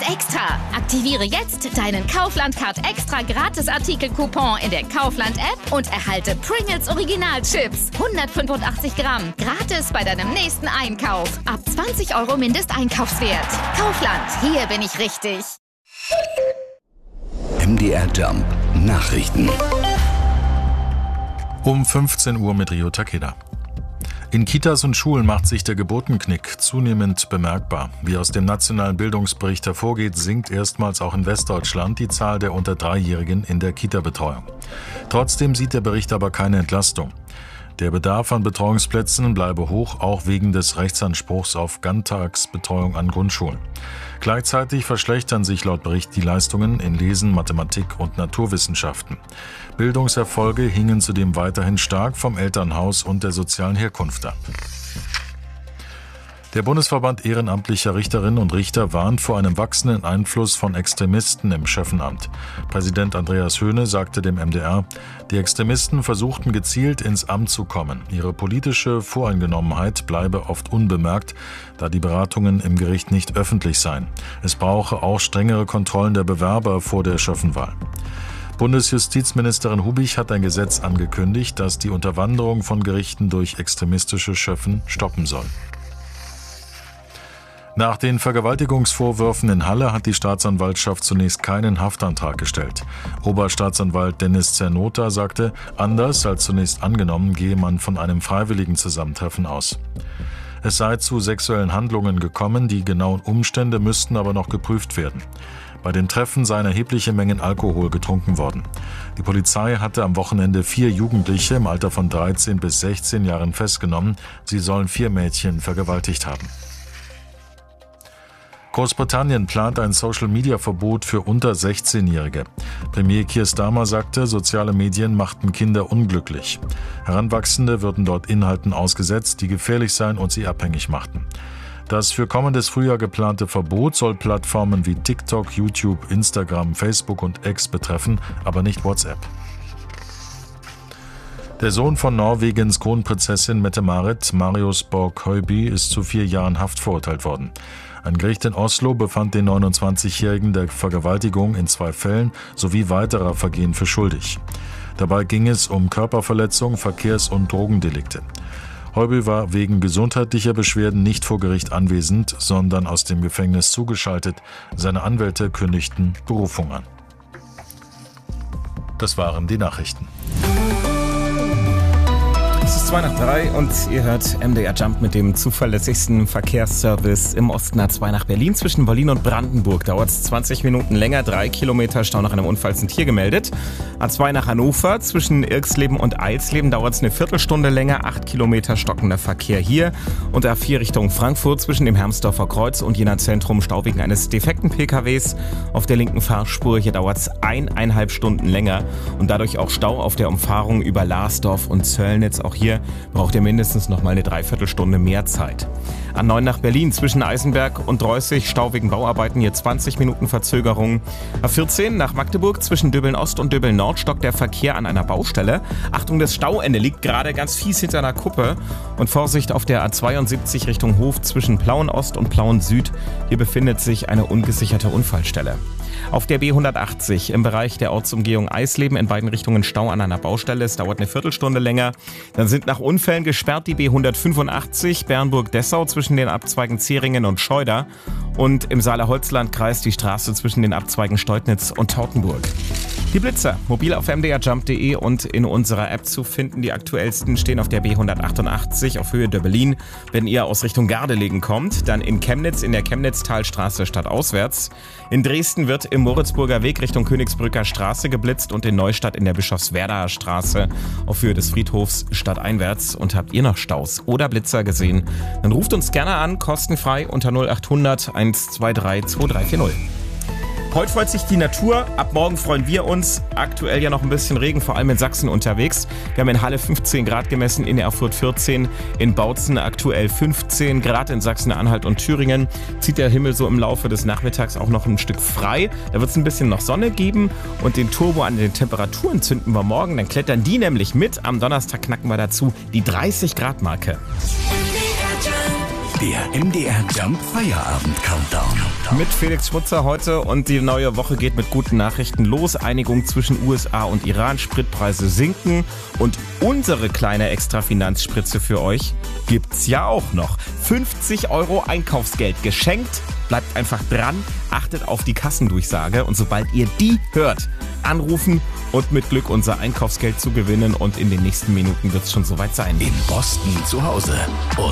extra. Aktiviere jetzt deinen Kaufland-Card extra Gratis-Artikel-Coupon in der Kaufland-App und erhalte Pringles Original-Chips. 185 Gramm. Gratis bei deinem nächsten Einkauf. Ab 20 € Mindesteinkaufswert. Kaufland, hier bin ich richtig. MDR Jump Nachrichten. Um 15 Uhr mit Rio Takeda. In Kitas und Schulen macht sich der Geburtenknick zunehmend bemerkbar. Wie aus dem nationalen Bildungsbericht hervorgeht, sinkt erstmals auch in Westdeutschland die Zahl der unter 3-Jährigen in der Kita-Betreuung. Trotzdem sieht der Bericht aber keine Entlastung. Der Bedarf an Betreuungsplätzen bleibe hoch, auch wegen des Rechtsanspruchs auf Ganztagsbetreuung an Grundschulen. Gleichzeitig verschlechtern sich laut Bericht die Leistungen in Lesen, Mathematik und Naturwissenschaften. Bildungserfolge hingen zudem weiterhin stark vom Elternhaus und der sozialen Herkunft ab. Der Bundesverband ehrenamtlicher Richterinnen und Richter warnt vor einem wachsenden Einfluss von Extremisten im Schöffenamt. Präsident Andreas Höhne sagte dem MDR, die Extremisten versuchten gezielt ins Amt zu kommen. Ihre politische Voreingenommenheit bleibe oft unbemerkt, da die Beratungen im Gericht nicht öffentlich seien. Es brauche auch strengere Kontrollen der Bewerber vor der Schöffenwahl. Bundesjustizministerin Hubich hat ein Gesetz angekündigt, das die Unterwanderung von Gerichten durch extremistische Schöffen stoppen soll. Nach den Vergewaltigungsvorwürfen in Halle hat die Staatsanwaltschaft zunächst keinen Haftantrag gestellt. Oberstaatsanwalt Dennis Zernota sagte, anders als zunächst angenommen, gehe man von einem freiwilligen Zusammentreffen aus. Es sei zu sexuellen Handlungen gekommen, die genauen Umstände müssten aber noch geprüft werden. Bei den Treffen seien erhebliche Mengen Alkohol getrunken worden. Die Polizei hatte am Wochenende 4 Jugendliche im Alter von 13 bis 16 Jahren festgenommen. Sie sollen 4 Mädchen vergewaltigt haben. Großbritannien plant ein Social-Media-Verbot für unter 16-Jährige. Premier Keir Starmer sagte, soziale Medien machten Kinder unglücklich. Heranwachsende würden dort Inhalten ausgesetzt, die gefährlich seien und sie abhängig machten. Das für kommendes Frühjahr geplante Verbot soll Plattformen wie TikTok, YouTube, Instagram, Facebook und X betreffen, aber nicht WhatsApp. Der Sohn von Norwegens Kronprinzessin Mette-Marit, Marius Borg-Høiby, ist zu 4 Jahren Haft verurteilt worden. Ein Gericht in Oslo befand den 29-Jährigen der Vergewaltigung in 2 Fällen sowie weiterer Vergehen für schuldig. Dabei ging es um Körperverletzung, Verkehrs- und Drogendelikte. Høiby war wegen gesundheitlicher Beschwerden nicht vor Gericht anwesend, sondern aus dem Gefängnis zugeschaltet. Seine Anwälte kündigten Berufung an. Das waren die Nachrichten. Es ist 2:03 und ihr hört MDR Jump mit dem zuverlässigsten Verkehrsservice im Osten. A2 nach Berlin. Zwischen Berlin und Brandenburg dauert es 20 Minuten länger. 3 Kilometer Stau nach einem Unfall sind hier gemeldet. A2 nach Hannover. Zwischen Irxleben und Eilsleben dauert es eine Viertelstunde länger. 8 Kilometer stockender Verkehr hier. Und A4 Richtung Frankfurt zwischen dem Hermsdorfer Kreuz und Jena Zentrum Stau wegen eines defekten PKWs. Auf der linken Fahrspur hier dauert es 1,5 Stunden länger. Und dadurch auch Stau auf der Umfahrung über Larsdorf und Zöllnitz. Auch hier braucht ihr mindestens noch mal eine Dreiviertelstunde mehr Zeit. A9 nach Berlin zwischen Eisenberg und Dreußig, Stau wegen Bauarbeiten, hier 20 Minuten Verzögerung. A14 nach Magdeburg zwischen Döbeln Ost und Döbeln Nord stockt der Verkehr an einer Baustelle. Achtung, das Stauende liegt gerade ganz fies hinter einer Kuppe. Und Vorsicht auf der A72 Richtung Hof zwischen Plauen Ost und Plauen Süd. Hier befindet sich eine ungesicherte Unfallstelle. Auf der B180 im Bereich der Ortsumgehung Eisleben in beiden Richtungen Stau an einer Baustelle. Es dauert eine Viertelstunde länger. Dann sind nach Unfällen gesperrt die B185 Bernburg-Dessau zwischen den Abzweigen Zeringen und Scheuder. Und im Saale-Holzland-Kreis die Straße zwischen den Abzweigen Steutnitz und Tautenburg. Die Blitzer, mobil auf mdrjump.de und in unserer App zu finden. Die aktuellsten stehen auf der B188 auf Höhe Döbelin. Wenn ihr aus Richtung Gardelegen kommt, dann in Chemnitz in der Chemnitztalstraße stadtauswärts. In Dresden wird im Moritzburger Weg Richtung Königsbrücker Straße geblitzt und in Neustadt in der Bischofswerdaer Straße auf Höhe des Friedhofs stadteinwärts. Und habt ihr noch Staus oder Blitzer gesehen? Dann ruft uns gerne an, kostenfrei unter 0800 123 2340. Heute freut sich die Natur, ab morgen freuen wir uns. Aktuell ja noch ein bisschen Regen, vor allem in Sachsen unterwegs. Wir haben in Halle 15 Grad gemessen, in Erfurt 14, in Bautzen aktuell 15 Grad, in Sachsen-Anhalt und Thüringen zieht der Himmel so im Laufe des Nachmittags auch noch ein Stück frei. Da wird es ein bisschen noch Sonne geben und den Turbo an den Temperaturen zünden wir morgen. Dann klettern die nämlich mit. Am Donnerstag knacken wir dazu die 30 Grad Marke. Der MDR Jump Feierabend Countdown. Mit Felix Schmutzer heute und die neue Woche geht mit guten Nachrichten los. Einigung zwischen USA und Iran, Spritpreise sinken und unsere kleine Extra-Finanzspritze für euch gibt's ja auch noch. 50 € Einkaufsgeld geschenkt. Bleibt einfach dran, achtet auf die Kassendurchsage und sobald ihr die hört, anrufen und mit Glück unser Einkaufsgeld zu gewinnen und in den nächsten Minuten wird's schon soweit sein. In Boston zu Hause.